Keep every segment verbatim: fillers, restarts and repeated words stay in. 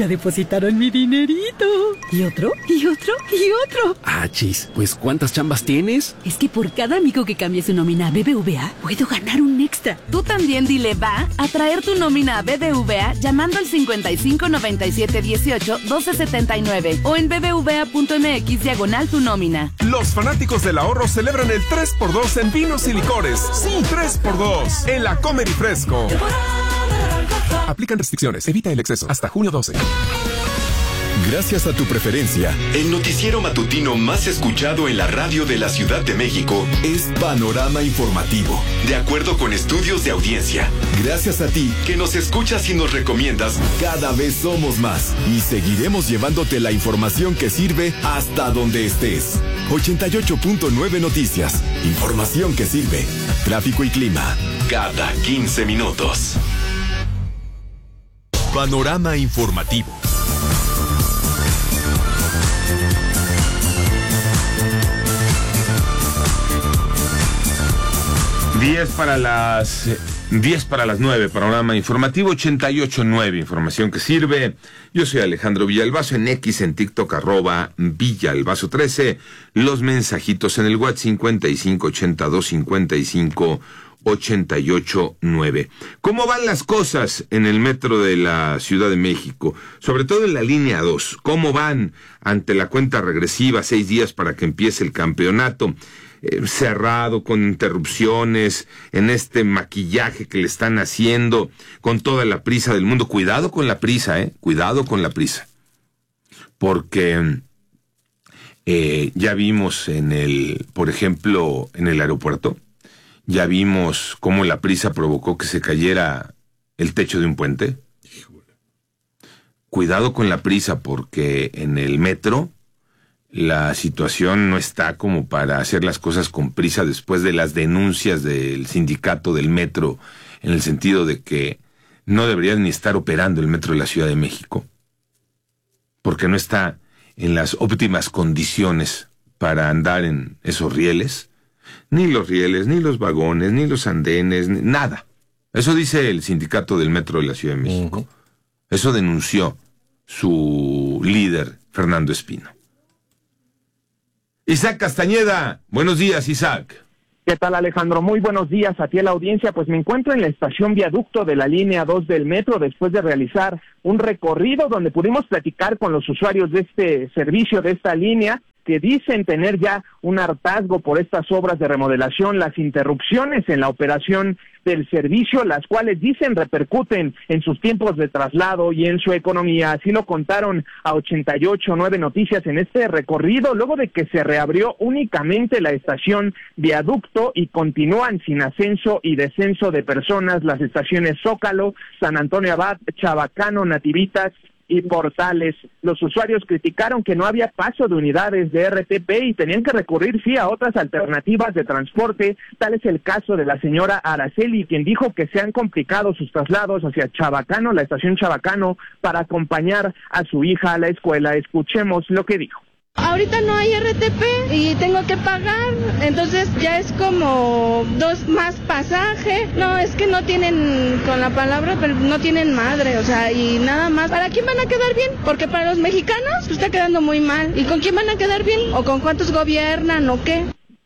Ya depositaron mi dinerito. Y otro, y otro, y otro. Ah, chis, pues ¿cuántas chambas tienes? Es que por cada amigo que cambie su nómina a B B V A, puedo ganar un extra. Tú también dile va a traer tu nómina a B B V A llamando al cincuenta y cinco noventa y siete dieciocho doce setenta y nueve o en bbva.mx diagonal tu nómina. Los fanáticos del ahorro celebran el tres por dos en vinos y licores. Sí, tres por dos en la Comer y Fresco. Aplican restricciones. Evita el exceso. Hasta junio doce. Gracias a tu preferencia, el noticiero matutino más escuchado en la radio de la Ciudad de México es Panorama Informativo, de acuerdo con estudios de audiencia. Gracias a ti, que nos escuchas y nos recomiendas, cada vez somos más y seguiremos llevándote la información que sirve hasta donde estés. ochenta y ocho punto nueve Noticias. Información que sirve. Tráfico y clima. Cada quince minutos. Panorama Informativo. diez para las diez para las nueve, Panorama Informativo ochenta y ocho punto nueve, información que sirve. Yo soy Alejandro Villalbazo, en X, en TikTok, arroba Villalbazo trece. Los mensajitos en el WhatsApp cincuenta y cinco ochenta y dos cincuenta y cinco ochenta y ocho nueve. ¿Cómo van las cosas en el metro de la Ciudad de México? Sobre todo en la línea dos. ¿Cómo van ante la cuenta regresiva? Seis días para que empiece el campeonato. Eh, cerrado, con interrupciones, en este maquillaje que le están haciendo, con toda la prisa del mundo. Cuidado con la prisa, eh, cuidado con la prisa. Porque eh, ya vimos en el, por ejemplo, en el aeropuerto, ya vimos cómo la prisa provocó que se cayera el techo de un puente. Cuidado con la prisa, porque en el metro la situación no está como para hacer las cosas con prisa después de las denuncias del sindicato del metro, en el sentido de que no deberían ni estar operando el metro de la Ciudad de México, porque no está en las óptimas condiciones para andar en esos rieles, ni los rieles, ni los vagones, ni los andenes, ni nada. Eso dice el sindicato del metro de la Ciudad de México. Uh-huh. Eso denunció su líder, Fernando Espino. Isaac Castañeda, buenos días, Isaac. ¿Qué tal, Alejandro? Muy buenos días a ti, a la audiencia. Pues me encuentro en la estación Viaducto de la línea dos del metro después de realizar un recorrido donde pudimos platicar con los usuarios de este servicio, de esta línea, que dicen tener ya un hartazgo por estas obras de remodelación, las interrupciones en la operación del servicio, las cuales dicen repercuten en sus tiempos de traslado y en su economía. Así lo contaron a ochenta y ocho punto nueve Noticias en este recorrido, luego de que se reabrió únicamente la estación Viaducto y continúan sin ascenso y descenso de personas las estaciones Zócalo, San Antonio Abad, Chabacano, Nativitas y Portales. Los usuarios criticaron que no había paso de unidades de R T P y tenían que recurrir sí a otras alternativas de transporte. Tal es el caso de la señora Araceli, quien dijo que se han complicado sus traslados hacia Chabacano, la estación Chabacano, para acompañar a su hija a la escuela. Escuchemos lo que dijo. Ahorita no hay R T P y tengo que pagar, entonces ya es como dos más pasaje. No, es que no tienen, con la palabra, pero no tienen madre, o sea, y nada más. ¿Para quién van a quedar bien? Porque para los mexicanos pues, está quedando muy mal. ¿Y con quién van a quedar bien? ¿O con cuántos gobiernan o qué?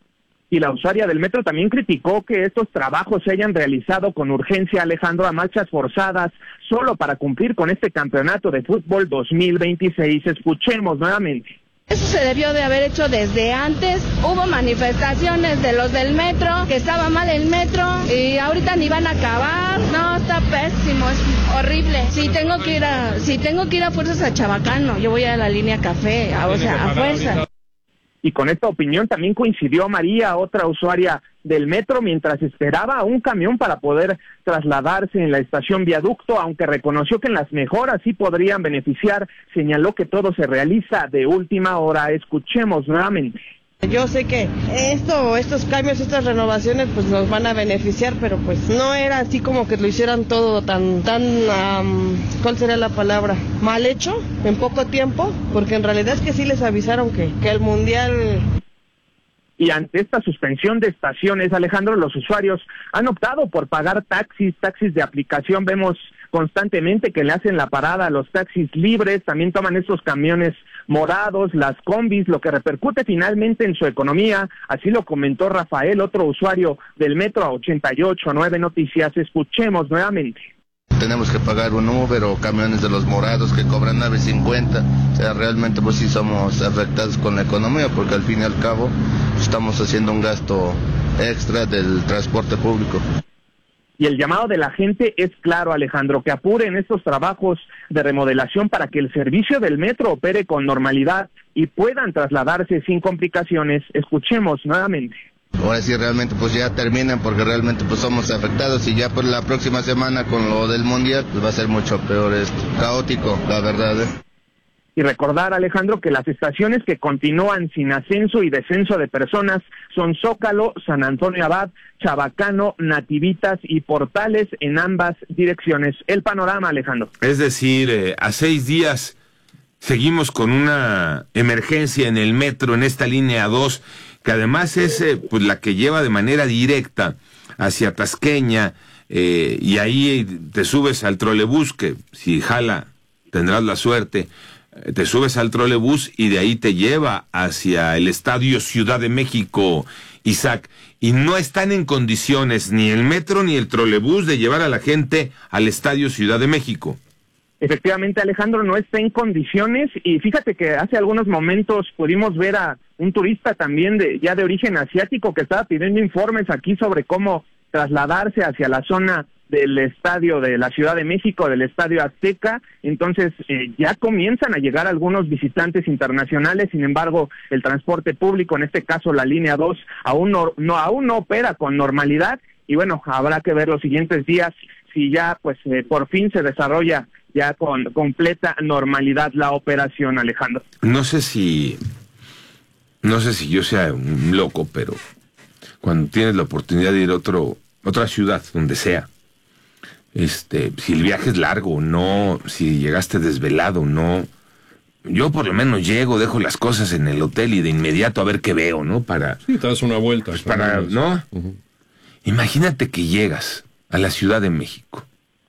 Y la usuaria del metro también criticó que estos trabajos se hayan realizado con urgencia, Alejandro, a marchas forzadas, solo para cumplir con este campeonato de fútbol dos mil veintiséis. Escuchemos nuevamente. Eso se debió de haber hecho desde antes. Hubo manifestaciones de los del metro, que estaba mal el metro y ahorita ni van a acabar. No, está pésimo, es horrible. Si tengo que ir a, si tengo que ir a fuerzas a Chabacano, yo voy a la línea café, a, o sea, a fuerza. Y con esta opinión también coincidió María, otra usuaria del metro, mientras esperaba un camión para poder trasladarse en la estación Viaducto, aunque reconoció que en las mejoras sí podrían beneficiar, señaló que todo se realiza de última hora. Escuchemos nuevamente. Yo sé que esto, estos cambios, estas renovaciones, pues nos van a beneficiar, pero pues no era así como que lo hicieran todo tan, tan, um, ¿cuál sería la palabra? Mal hecho, en poco tiempo, porque en realidad es que sí les avisaron que, que el mundial... Y ante esta suspensión de estaciones, Alejandro, los usuarios han optado por pagar taxis, taxis de aplicación. Vemos constantemente que le hacen la parada a los taxis libres, también toman estos camiones morados, las combis, lo que repercute finalmente en su economía, así lo comentó Rafael, otro usuario del metro a ochenta y ocho nueve Noticias. Escuchemos nuevamente. Tenemos que pagar un Uber o camiones de los morados que cobran nueve cincuenta, o sea, realmente pues sí somos afectados con la economía, porque al fin y al cabo estamos haciendo un gasto extra del transporte público. Y el llamado de la gente es claro, Alejandro, que apuren estos trabajos de remodelación para que el servicio del metro opere con normalidad y puedan trasladarse sin complicaciones. Escuchemos nuevamente. Ahora sí realmente pues ya terminan, porque realmente pues somos afectados, y ya pues la próxima semana con lo del mundial pues va a ser mucho peor esto, caótico, la verdad, ¿eh? Y recordar, Alejandro, que las estaciones que continúan sin ascenso y descenso de personas son Zócalo, San Antonio Abad, Chabacano, Nativitas y Portales en ambas direcciones. El panorama, Alejandro. Es decir, eh, a seis días seguimos con una emergencia en el metro, en esta línea dos, que además es eh, pues la que lleva de manera directa hacia Tasqueña, eh, y ahí te subes al trolebús, que si jala tendrás la suerte, te subes al trolebús y de ahí te lleva hacia el Estadio Ciudad de México, Isaac, y no están en condiciones ni el metro ni el trolebús de llevar a la gente al Estadio Ciudad de México. Efectivamente, Alejandro, no está en condiciones, y fíjate que hace algunos momentos pudimos ver a un turista también de ya de origen asiático que estaba pidiendo informes aquí sobre cómo trasladarse hacia la zona del estadio de la Ciudad de México, del Estadio Azteca. Entonces eh, ya comienzan a llegar algunos visitantes internacionales. Sin embargo, el transporte público, en este caso la línea dos, aún no, no aún no opera con normalidad, y bueno, habrá que ver los siguientes días si ya pues eh, por fin se desarrolla ya con completa normalidad la operación, Alejandro. No sé si no sé si yo sea un loco, pero cuando tienes la oportunidad de ir a otro otra ciudad, donde sea, Este, si el viaje es largo o no, si llegaste desvelado o no, yo por lo menos llego, dejo las cosas en el hotel y de inmediato a ver qué veo, ¿no? Para... Sí, te das una vuelta. Pues para, ¿no? Uh-huh. Imagínate que llegas a la Ciudad de México.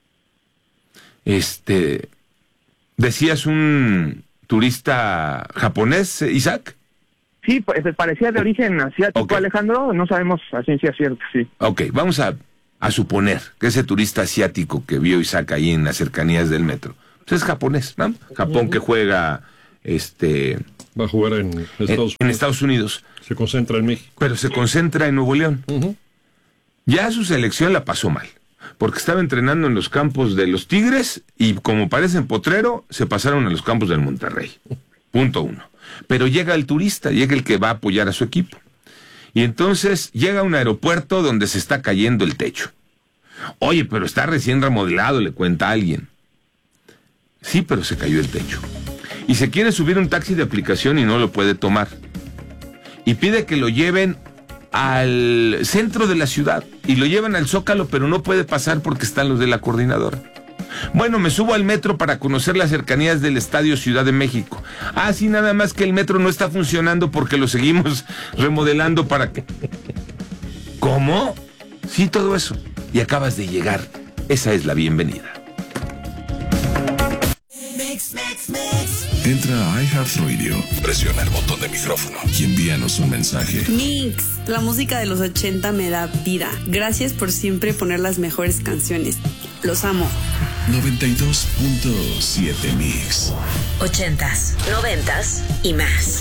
Este, decías un turista japonés, Isaac. Sí, pues parecía de origen asiático, okay. Alejandro, no sabemos a ciencia cierta, sí. Ok, vamos a... a suponer que ese turista asiático que vio Isaac ahí en las cercanías del metro, pues es japonés, ¿no? Japón que juega, este... Va a jugar en Estados Unidos. En Estados Unidos. Se concentra en México. Pero se concentra en Nuevo León. Uh-huh. Ya su selección la pasó mal, porque estaba entrenando en los campos de los Tigres y como parecen potrero, se pasaron a los campos del Monterrey. Punto uno. Pero llega el turista, llega el que va a apoyar a su equipo. Y entonces llega a un aeropuerto donde se está cayendo el techo. Oye, pero está recién remodelado, le cuenta a alguien. Sí, pero se cayó el techo. Y se quiere subir un taxi de aplicación y no lo puede tomar. Y pide que lo lleven al centro de la ciudad. Y lo llevan al Zócalo, pero no puede pasar porque están los de la coordinadora. Bueno, me subo al metro para conocer las cercanías del Estadio Ciudad de México. Ah, sí, nada más que el metro no está funcionando porque lo seguimos remodelando para que... ¿Cómo? Sí, todo eso. Y acabas de llegar. Esa es la bienvenida. Entra a iHeartRadio, presiona el botón de micrófono y envíanos un mensaje. Mix, la música de los ochenta me da vida. Gracias por siempre poner las mejores canciones. Los amo. noventa y dos punto siete Mix. Ochentas, noventas y más.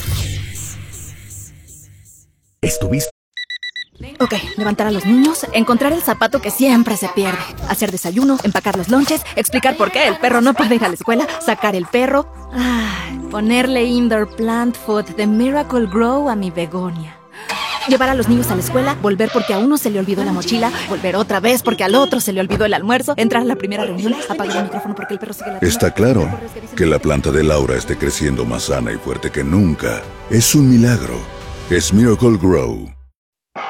¿Estuviste? Ok, levantar a los niños, encontrar el zapato que siempre se pierde, hacer desayuno, empacar los lonches, explicar por qué el perro no puede ir a la escuela, sacar el perro, ay, ponerle indoor plant food de Miracle Grow a mi begonia. Llevar a los niños a la escuela, volver porque a uno se le olvidó la mochila, volver otra vez porque al otro se le olvidó el almuerzo, entrar a la primera reunión, apagar el micrófono porque el perro sigue la... Está claro que la planta de Laura esté creciendo más sana y fuerte que nunca. Es un milagro. Es Miracle Grow.